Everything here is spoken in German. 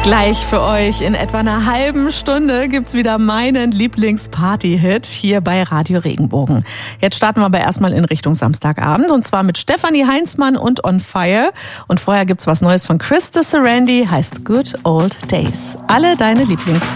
Gleich für euch in etwa einer halben Stunde gibt's wieder meinen Lieblings-Party-Hit hier bei Radio Regenbogen. Jetzt starten wir aber erstmal in Richtung Samstagabend und zwar mit Stefanie Heinzmann und On Fire. Und vorher gibt's was Neues von Chris de Serendy, heißt Good Old Days. Alle deine Lieblings